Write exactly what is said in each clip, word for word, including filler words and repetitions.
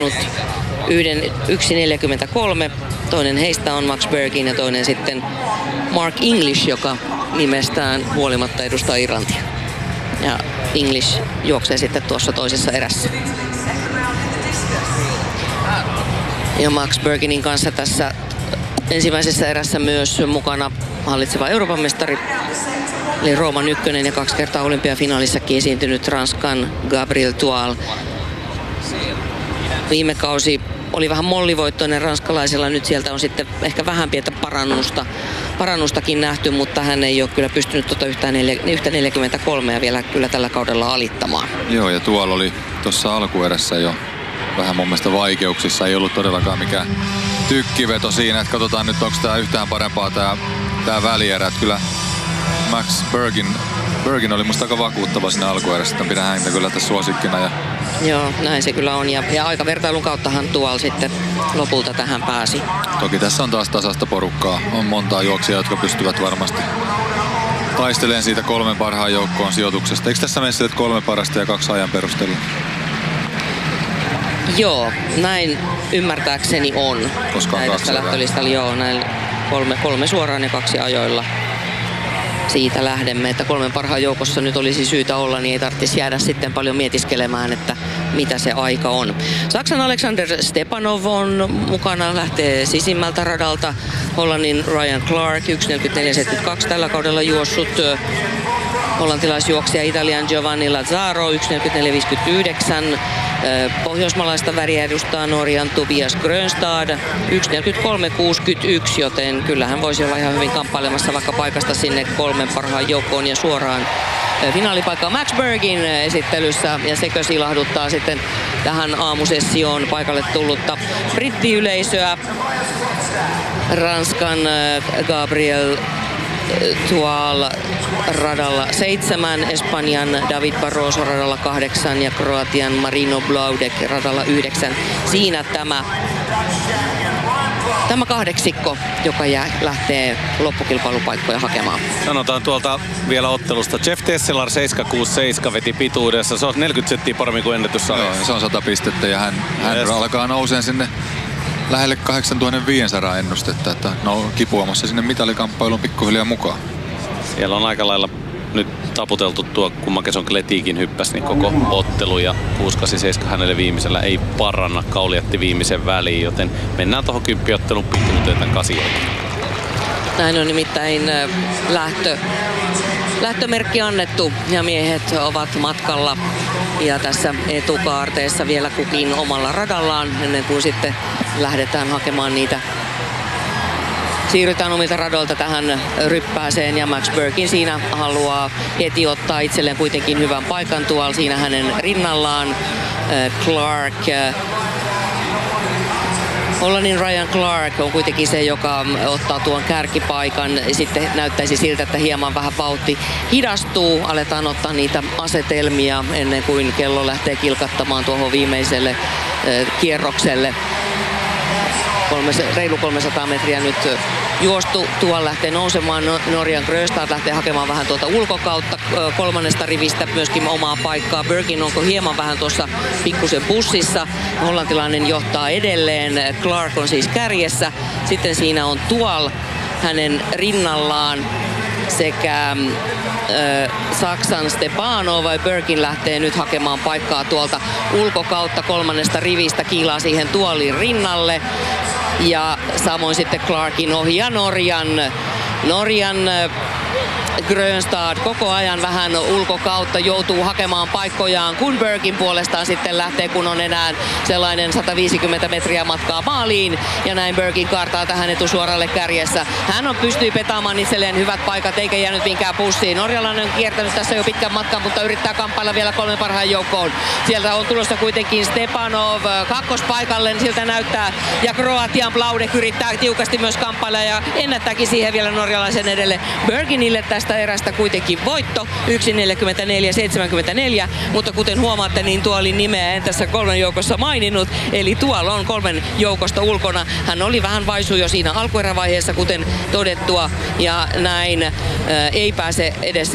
yhden yksi neljäkymmentäkolme. Toinen heistä on Max Bergin ja toinen sitten Mark English, joka nimestään huolimatta edustaa Irlantia. Ja English juoksee sitten tuossa toisessa erässä. Ja Max Berginin kanssa tässä ensimmäisessä erässä myös mukana hallitseva Euroopan mestari, eli Rooman ykkönen ja kaksi kertaa olympiafinaalissakin esiintynyt Ranskan Gabriel Tual. Viime kausi oli vähän mollivoittoinen ranskalaisella, nyt sieltä on sitten ehkä vähän pientä parannusta, parannustakin nähty, mutta hän ei ole kyllä pystynyt tuota yhtä, yhtä neljäkymmentäkolme ja vielä kyllä tällä kaudella alittamaan. Joo, ja tuolla oli tuossa alkuerässä jo vähän mun mielestä vaikeuksissa, ei ollut todellakaan mikään tykkiveto siinä, että katsotaan nyt onko tää yhtään parempaa tää, tää välierä, että kyllä Max Bergin, Bergin oli musta aika vakuuttava siinä alkuerässä, että pidän häntä kyllä tässä suosikkina. Ja joo, näin se kyllä on. Ja, ja aikavertailun kauttahan tuolla sitten lopulta tähän pääsi. Toki tässä on taas tasasta porukkaa. On montaa juoksijaa, jotka pystyvät varmasti taistelemaan siitä kolmen parhaan joukkoon sijoituksesta. Eikö tässä mene että kolme parasta ja kaksi ajan perusteella? Joo, näin ymmärtääkseni on. Koska on kaksi lähtölistalla, joo, näin kolme, kolme suoraan ja kaksi ajoilla. Siitä lähdemme, että kolmen parhaan joukossa nyt olisi syytä olla, niin ei tarvitsisi jäädä sitten paljon mietiskelemään, että mitä se aika on. Saksan Alexander Stepanov on mukana, lähtee sisimmältä radalta. Hollannin Ryan Clark, yksi neljäkymmentäneljä seitsemänkymmentäkaksi tällä kaudella juossut. Hollantilaisjuoksija Italian Giovanni Lazzaro, yksi neljäkymmentäneljä viisikymmentäyhdeksän. Pohjoismalaista väriä edustaa Norjan Tobias Grönstad, yksi neljäkymmentäkolme kuusikymmentäyksi, joten kyllähän voisi olla ihan hyvin kamppailemassa vaikka paikasta sinne kolmen parhaan joukkoon ja suoraan finaalipaikkaan Max Bergin esittelyssä, ja sekö silahduttaa sitten tähän aamusessioon paikalle tullutta brittiyleisöä. Ranskan Gabriel Tual radalla seitsemän, Espanjan David Barroso radalla kahdeksan ja Kroatian Marino Blaudek radalla yhdeksän. Siinä tämä, tämä kahdeksikko, joka jää, lähtee loppukilpailupaikkoja hakemaan. Sanotaan tuolta vielä ottelusta. Jeff Tesselar seitsemän kuusi seitsemän veti pituudessa. Se on neljäkymmentä senttiä paremmin kuin ennätyssarjassa. Joo, se on sata pistettä ja hän, hän yes. alkaa nouseen sinne lähelle kahdeksantuhattaviisisataa ennustetta, että no kipuamassa sinne mitalikamppailuun pikkuhiljaa mukaan. Siellä on aika lailla nyt taputeltu tuo, kun Makeson Kletikin hyppäsi, niin koko ottelu, ja kuusi kahdeksan seitsemän hänelle viimeisellä ei paranna. Kauli jätti viimeisen väliin, joten mennään tuohon kymppiottelun pituuteen tämän kasin jälkeen. Näin on nimittäin lähtö, lähtömerkki annettu ja miehet ovat matkalla. Ja tässä etukaarteessa vielä kukin omalla radallaan ennen kuin sitten lähdetään hakemaan niitä. Siirrytään omilta radoilta tähän ryppääseen ja Max Bergin siinä haluaa heti ottaa itselleen kuitenkin hyvän paikan tuolla siinä hänen rinnallaan. Clark, Hollannin Ryan Clark on kuitenkin se, joka ottaa tuon kärkipaikan. Sitten näyttäisi siltä, että hieman vähän vauhti hidastuu. Aletaan ottaa niitä asetelmia ennen kuin kello lähtee kilkattamaan tuohon viimeiselle kierrokselle. Kolmes, reilu kolmesataa metriä nyt juostu. Tuolla lähtee nousemaan. Norjan Grönstad lähtee hakemaan vähän tuolta ulkokautta kolmannesta rivistä myöskin omaa paikkaa. Bergin onko hieman vähän tuossa pikkusen bussissa. Hollantilainen johtaa edelleen. Clark on siis kärjessä. Sitten siinä on Tual hänen rinnallaan sekä ö, Saksan Stepanov. Bergin lähtee nyt hakemaan paikkaa tuolta ulkokautta kolmannesta rivistä, kiilaa siihen Tualin rinnalle. Ja samoin sitten Clarkin ohi ja Norjan, Norjan Grönstad koko ajan vähän ulkokautta joutuu hakemaan paikkojaan, kun Bergin puolestaan sitten lähtee, kun on enää sellainen sata viisikymmentä metriä matkaa maaliin. Ja näin Bergin kaartaa tähän etusuoralle kärjessä. Hän on pystyy petaamaan itselleen hyvät paikat eikä jäänyt minkään pussiin. Norjalainen on kiertänyt tässä jo pitkän matkan, mutta yrittää kamppailla vielä kolmen parhaan joukkoon. Sieltä on tulossa kuitenkin Stepanov kakkospaikalle, siltä näyttää. Ja Kroatian Blaudek yrittää tiukasti myös kamppailla ja ennättääkin siihen vielä norjalaisen edelle. Bergin Bergenille tästä erästä kuitenkin voitto, yksi neljäkymmentäneljä seitsemänkymmentäneljä, mutta kuten huomaatte, niin tuo oli nimeä en tässä kolmen joukossa maininnut, eli tuolla on kolmen joukosta ulkona. Hän oli vähän vaisu jo siinä alkuerävaiheessa, kuten todettua, ja näin ää, ei pääse edes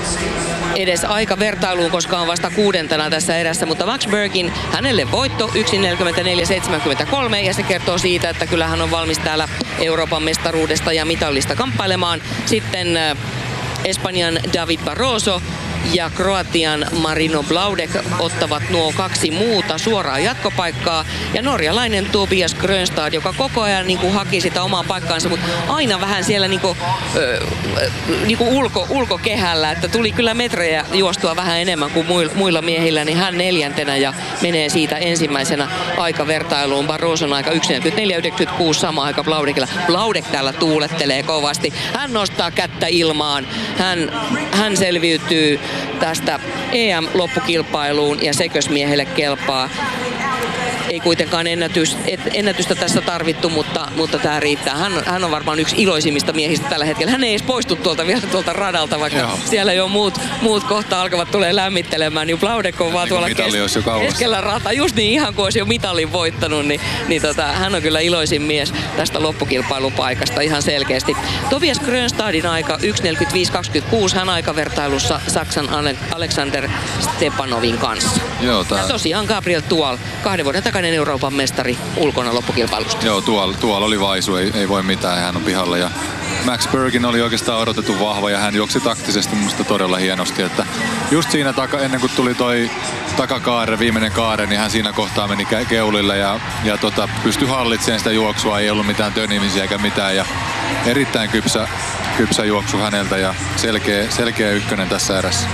edes aika vertailuun, koska on vasta kuudentena tässä erässä, mutta Max Bergin, hänelle voitto yksi neljäkymmentäneljä seitsemänkymmentäkolme, ja se kertoo siitä, että kyllä hän on valmis täällä Euroopan mestaruudesta ja mitallista kamppailemaan. Sitten äh, Espanjan David Barroso ja Kroatian Marino Blaudek ottavat nuo kaksi muuta suoraa jatkopaikkaa. Ja norjalainen Tobias Grönstad, joka koko ajan niin kuin haki sitä omaa paikkaansa, mutta aina vähän siellä niin kuin, äh, niin kuin ulko, ulkokehällä, että tuli kyllä metrejä juostua vähän enemmän kuin muilla, muilla miehillä, niin hän neljäntenä ja menee siitä ensimmäisenä aikavertailuun. Barroson aika yksi neljäkymmentäneljä yhdeksänkymmentäkuusi, sama aika Blaudekilla. Blaudek täällä tuulettelee kovasti. Hän nostaa kättä ilmaan. Hän, hän selviytyy tästä E M-loppukilpailuun ja sekös miehelle kelpaa. Ei kuitenkaan ennätys, et, ennätystä tässä tarvittu, mutta, mutta tämä riittää. Hän, hän on varmaan yksi iloisimmista miehistä tällä hetkellä. Hän ei edes poistu tuolta vielä tuolta radalta, vaikka Joo. siellä jo muut, muut kohta alkavat tulee lämmittelemään. Niin Blaudek on vaan tuolla kes, keskellä rata. Just niin, ihan kuin olisi jo mitalin voittanut, niin, niin tota, hän on kyllä iloisin mies tästä loppukilpailupaikasta ihan selkeästi. Tobias Grönstadin aika yksi neljäkymmentäviisi kaksikymmentäkuusi, hän aikavertailussa Saksan Alexander Stepanovin kanssa. Joo, tää... Ja tosiaan Gabriel Tual, kahden vuoden takainen Euroopan mestari ulkona loppukilpailusta. Joo, tuolla tuol oli vaisu, ei, ei voi mitään, hän on pihalla. Ja Max Bergin oli oikeastaan odotettu vahva ja hän juoksi taktisesti minusta todella hienosti. Että just siinä taka, ennen kuin tuli toi takakaare, viimeinen kaare, niin hän siinä kohtaa meni keulille ja, ja tota, pystyi hallitsemaan sitä juoksua. Ei ollut mitään tönimisiä eikä mitään. Ja erittäin kypsä, kypsä juoksu häneltä ja selkeä, selkeä ykkönen tässä erässä.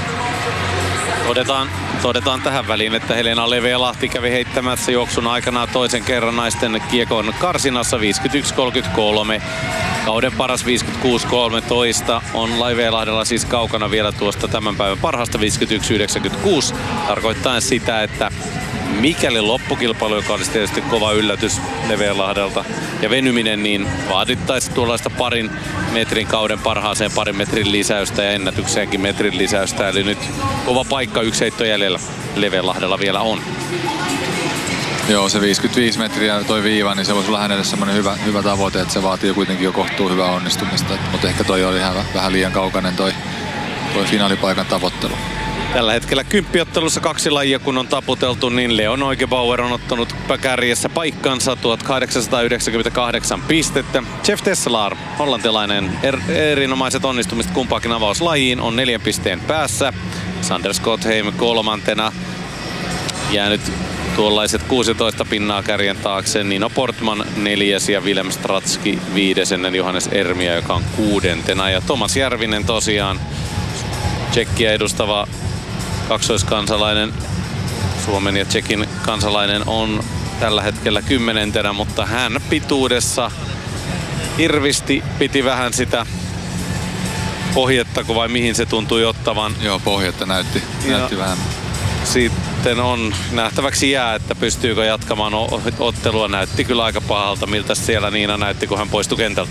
Todetaan, todetaan tähän väliin, että Helena Levealahti kävi heittämässä juoksun aikana toisen kerran naisten kiekon karsinassa viisikymmentäyksi kolmekymmentäkolme. Kauden paras viisikymmentäkuusi kolmetoista on Levealahdella siis kaukana vielä tuosta tämän päivän parhaasta viisikymmentäyksi yhdeksänkymmentäkuusi. Tarkoittaa sitä, että mikäli loppukilpailu, joka olisi tietysti kova yllätys Levealahdelta ja venyminen, niin vaadittaisi tuollaista parin metrin kauden parhaaseen parin metrin lisäystä ja ennätykseenkin metrin lisäystä. Eli nyt kova paikka, yksi heitto jäljellä Levealahdella vielä on. Joo, se viisikymmentäviisi metriä toi viiva, niin se voisi olla hänelle semmoinen hyvä, hyvä tavoite, että se vaatii kuitenkin jo kohtuu hyvää onnistumista. Mutta ehkä toi oli ihan, vähän liian kaukainen toi, toi finaalipaikan tavoittelu. Tällä hetkellä kymppiottelussa kaksi lajia kun on taputeltu, niin Leon Neugebauer on ottanut kärjessä paikkansa tuhatkahdeksansataayhdeksänkymmentäkahdeksan pistettä. Jeff Tesselaar, hollantilainen, er, erinomaiset onnistumiset kumpaakin avauslajiin, on neljän pisteen päässä. Sander Schottheim kolmantena jäänyt tuollaiset kuusitoista pinnaa kärjen taakse. Nino Portman neljäs ja Willem Stratski viides ennen Johannes Ermiä, joka on kuudentena. Ja Thomas Järvinen tosiaan Tšekkiä edustava kaksoiskansalainen, Suomen ja Tšekin kansalainen, on tällä hetkellä kymmenentenä, mutta hän pituudessa irvisti, piti vähän sitä pohjetta, vai mihin se tuntui ottavan. Joo, pohjetta näytti, näytti vähän. Sitten on nähtäväksi jää, että pystyykö jatkamaan ottelua. Näytti kyllä aika pahalta, miltä siellä Niina näytti, kun hän poistui kentältä.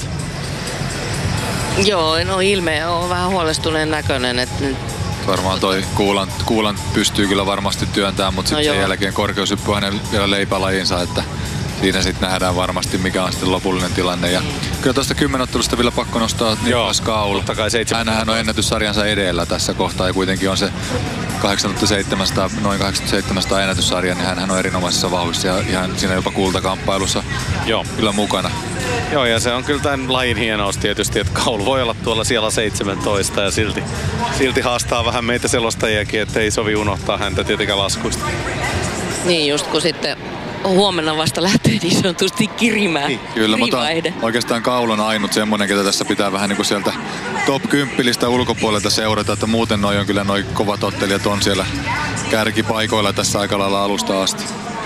Joo, no ilme on vähän huolestuneen näköinen. Että varmaan toi kuulan, kuulan pystyy kyllä varmasti työntämään, mutta sitten no sen jälkeen korkeushyppy hänen vielä leipälajinsa, että siinä sitten nähdään varmasti mikä on sitten lopullinen tilanne. Ja kyllä tuosta kymmenottelusta vielä pakko nostaa Niklas Kaul. Hänhän on ennätyssarjansa edellä tässä kohtaa ja kuitenkin on se kahdeksantuhattaseitsemänsataa, noin kahdeksantuhattaseitsemänsataa ennätyssarja, niin hän on erinomaisessa vauhdissa ja ihan siinä jopa kultakamppailussa Joo. kyllä mukana. Joo, ja se on kyllä tämän lajin hienous tietysti, että Kaul voi olla tuolla siellä seitsemäntoista ja silti, silti haastaa vähän meitä selostajiakin, että ei sovi unohtaa häntä tietenkään laskuista. Niin, just kun sitten huomenna vasta lähtee niin sanotusti kirimään. Niin, kyllä, mutta oikeastaan Kaul on ainut semmoinen, ketä tässä pitää vähän niin kuin sieltä top kymmenen ulkopuolelta seurata, että muuten noi on kyllä noi kovat ottelijat on siellä kärkipaikoilla tässä aika lailla alusta asti.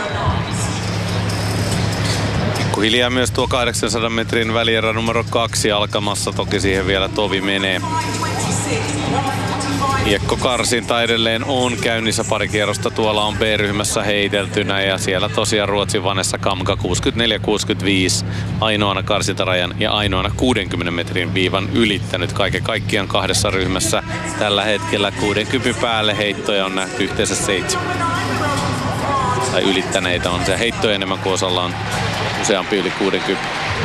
Hiljaa myös tuo kahdeksansadan metrin välierä numero kaksi alkamassa, toki siihen vielä tovi menee. Kiekkokarsinta edelleen on käynnissä, pari kierrosta tuolla on B-ryhmässä heiteltynä ja siellä tosiaan Ruotsin Vanessa Kamka kuusikymmentäneljä kuusikymmentäviisi ainoana karsintarajan ja ainoana kuudenkymmenen metrin viivan ylittänyt kaiken kaikkiaan kahdessa ryhmässä. Tällä hetkellä kuudenkymmenen päälle heittoja on nähty yhteensä seitsemän. Tai ylittäneitä on se heittoja enemmän kuin osalla on useampi yli kuudenkymmenen.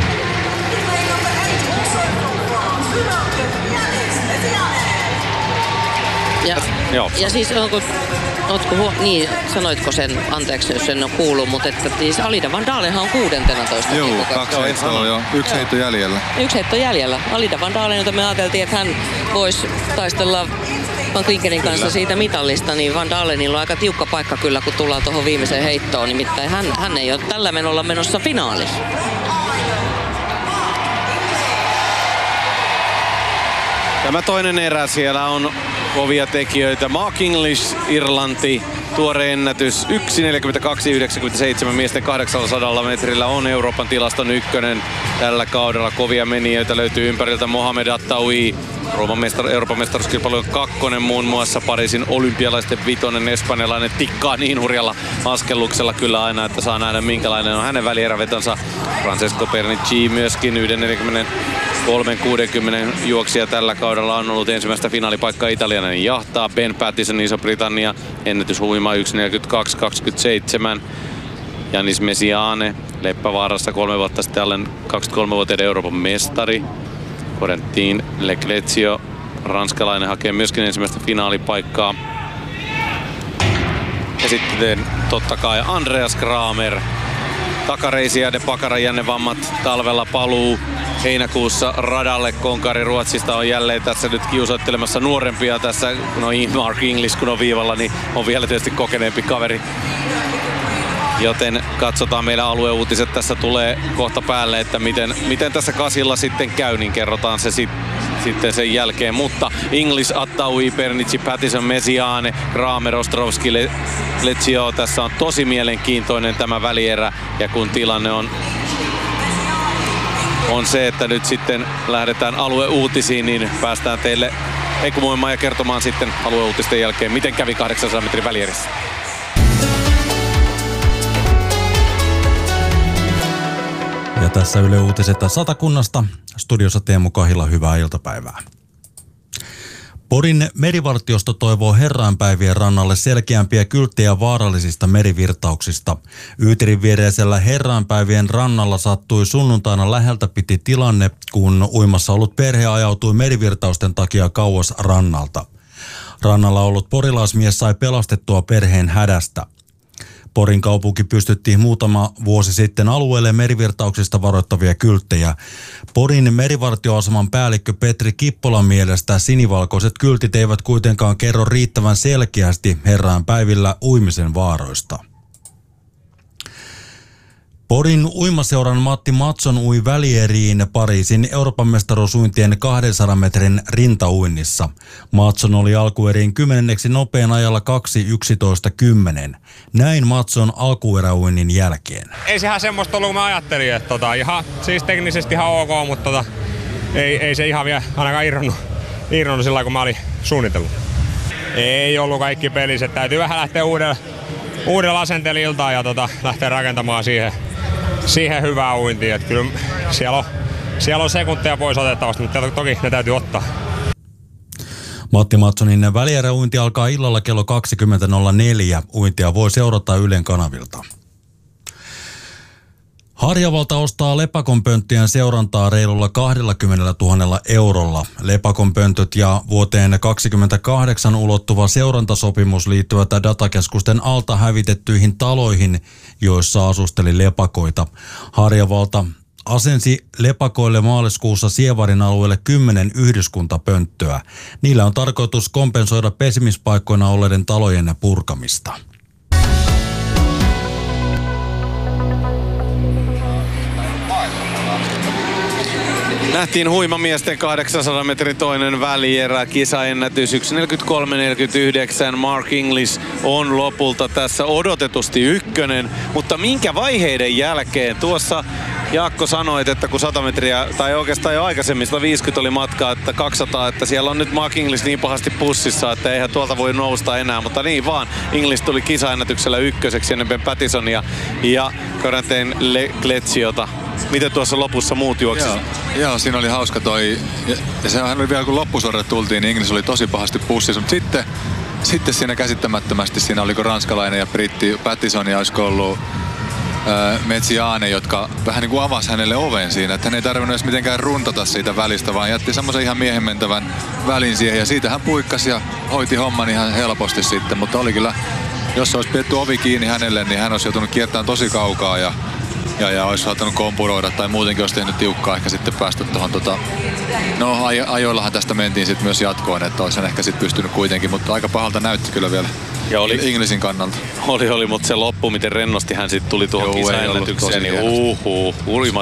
Ja, Joo. ja siis onko, ootko huo, niin, sanoitko sen, anteeksi jos en ole kuullut, mutta että siis Alida Van Dalenhan on kuudentenatoista. Joo, kaksi heittoa on jo, yksi heitto jäljellä. Yksi heitto jäljellä. Alida Van Dalen, jota me ajateltiin, että hän voisi taistella Van Klinkenin kanssa kyllä siitä mitallista, niin Van Dalenilla on aika tiukka paikka kyllä, kun tullaan tuohon viimeiseen heittoon. Nimittäin hän, hän ei ole tällä menolla menossa finaalissa. Tämä toinen erä, siellä on kovia tekijöitä. Mark English, Irlanti, tuore ennätys yksi neljäkymmentäkaksi yhdeksänkymmentäseitsemän miesten kahdeksansataa metrillä on Euroopan tilaston ykkönen tällä kaudella. Kovia menijöitä löytyy ympäriltä. Mohamed Attaoui, mestar, Euroopan mestaruuskilpailujen kakkonen muun muassa, Pariisin olympialaisten vitonen, espanjalainen, tikkaa niin hurjalla askelluksella kyllä aina, että saa nähdä minkälainen on hänen välierävetonsa. Francesco Pernicci myöskin yksi neljäkymmentäkolme kuusikymmentä juoksija tällä kaudella on ollut ensimmäistä finaalipaikkaa italialainen jahtaa. Ben Pattison, Iso-Britannia, ennätyshuima yksi neljäkymmentäkaksi kaksikymmentäseitsemän. Janis Messiaane, Leppävaarassa kolme vuotta sitten alle kaksikymmentäkolmevuotiaiden Euroopan mestari. Corentin Leclercio, ranskalainen, hakee myöskin ensimmäistä finaalipaikkaa. Ja sitten totta kai Andreas Kramer. Takareisi ja De Pakaran jännevammat talvella paluu heinäkuussa radalle. Konkari Ruotsista on jälleen tässä nyt kiusoittelemassa nuorempia tässä. Kun on Mark English kun on viivalla, niin on vielä tietysti kokeneempi kaveri. Joten katsotaan, meillä alueuutiset tässä tulee kohta päälle, että miten, miten tässä kasilla sitten käy, niin kerrotaan se sit, sitten sen jälkeen. Mutta English, Attaoui, Pernicci, Pattison, Messiaane, Kramer, Ostrovski, Le- Leccio. Tässä on tosi mielenkiintoinen tämä välierä. Ja kun tilanne on, on se, että nyt sitten lähdetään alueuutisiin, niin päästään teille ekumoimaan ja kertomaan sitten alueuutisten jälkeen, miten kävi kahdeksansadan metrin välierissä. Ja tässä Yle Uutiset Satakunnasta. Studiossa Teemu Kahila, hyvää iltapäivää. Porin merivartiosto toivoo herrainpäivien rannalle selkeämpiä kylttejä vaarallisista merivirtauksista. Yyterin viereisellä herrainpäivien rannalla sattui sunnuntaina läheltä piti tilanne, kun uimassa ollut perhe ajautui merivirtausten takia kauas rannalta. Rannalla ollut porilaismies sai pelastettua perheen hädästä. Porin kaupunki pystytti muutama vuosi sitten alueelle merivirtauksista varoittavia kylttejä. Porin merivartioaseman päällikkö Petri Kippolan mielestä sinivalkoiset kyltit eivät kuitenkaan kerro riittävän selkeästi herrainpäivillä uimisen vaaroista. Porin uimaseuran Matti Matson ui välieriin Pariisin Euroopan mestaruusuintien kahdensadan metrin rintauinnissa. Matson oli alkueriin kymmenenneksi nopein ajalla kaksi yksitoista kymmenen. Näin Matson alkueräuinnin jälkeen. Ei se ihan semmoista ollut, kun mä ajattelin, että tota, ihan, siis teknisesti ihan ok, mutta tota, ei, ei se ihan vielä ainakaan irronnut, irronnut sillä kun mä olin suunnitellut. Ei ollut kaikki pelissä, täytyy vähän lähteä uudella, uudella asenteella iltaan ja tota, lähteä rakentamaan siihen. Siihen hyvää uintia, että kyllä siellä on, siellä on sekunteja pois otettavasti, mutta toki ne täytyy ottaa. Matti Matsonin välieräuinti alkaa illalla kello kaksikymmentä nolla neljä. Uintia voi seurata Ylen kanavilta. Harjavalta ostaa lepakonpönttien seurantaa reilulla kaksikymmentätuhatta eurolla. Lepakonpöntöt ja vuoteen kaksikymmentäkahdeksan ulottuva seurantasopimus liittyvät datakeskusten alta hävitettyihin taloihin, joissa asusteli lepakoita. Harjavalta asensi lepakoille maaliskuussa Sievarin alueelle kymmenen yhdyskuntapönttöä. Niillä on tarkoitus kompensoida pesimispaikkoina olleiden talojen purkamista. Nähtiin huimamiesten kahdeksansadan metrin toinen välierä, kisaennätys yksi neljäkymmentäkolme neljäkymmentäyhdeksän. Mark English on lopulta tässä odotetusti ykkönen, mutta minkä vaiheiden jälkeen tuossa Jaakko sanoit, että kun sata metriä, tai oikeastaan jo aikaisemmin sata viisikymmentä oli matkaa, että kaksisataa, että siellä on nyt Mark Inglis niin pahasti pussissa, että eihän tuolta voi nousta enää, mutta niin vaan. Inglis tuli kisaennätyksellä ykköseksi ennen Ben Pattisonia ja Corentin Leclerciota. Miten tuossa lopussa muut juoksivat? Joo, joo, siinä oli hauska toi, ja, ja sehän oli vielä kun loppusuoralle tultiin, niin Inglis oli tosi pahasti pussissa, mutta sitten, sitten siinä käsittämättömästi siinä oliko ranskalainen ja britti Pattison ja olisiko ollut Metsiaane, jotka vähän niin kuin avasi hänelle oven siinä, että hän ei tarvinnut edes mitenkään runtata siitä välistä, vaan jätti semmoisen ihan miehenmentävän välin siihen ja siitä hän puikkasi ja hoiti homman ihan helposti sitten, mutta oli kyllä, jos olisi pidetty ovi kiinni hänelle, niin hän olisi joutunut kiertämään tosi kaukaa ja, ja, ja olisi saattanut kompuroida tai muutenkin olisi tehnyt tiukkaa ehkä sitten päästä tuohon tota, no aj- ajoillahan tästä mentiin sitten myös jatkoon, että olisi hän ehkä sitten pystynyt kuitenkin, mutta aika pahalta näytti kyllä vielä. Ja oli Inglisin kannalta. Oli, oli, mutta se loppu, miten rennosti hän sitten tuli tuohon kisaennätykseen, niin uhu,